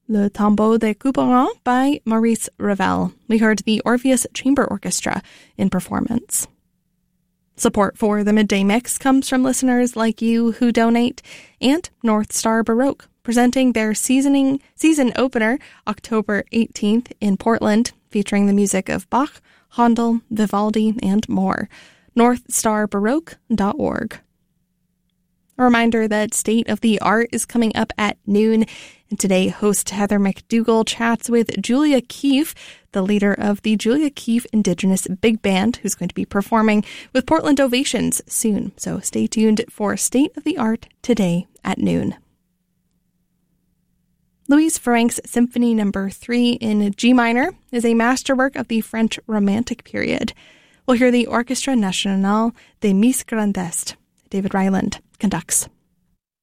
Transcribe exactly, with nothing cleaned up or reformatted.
Le Tombeau de Couperin by Maurice Ravel. We heard the Orpheus Chamber Orchestra in performance. Support for the Midday Mix comes from listeners like you who donate, and North Star Baroque, presenting their seasoning season opener October eighteenth in Portland, featuring the music of Bach, Handel, Vivaldi, and more. north star baroque dot org. A reminder that State of the Art is coming up at noon, and today host Heather McDougall chats with Julia Keefe, the leader of the Julia Keefe Indigenous Big Band, who's going to be performing with Portland Ovations soon. So stay tuned for State of the Art today at noon. Louise Farrenc's Symphony Number three in G minor is a masterwork of the French Romantic period. We'll hear the Orchestra Nationale des Miss Grandes. David Ryland conducts.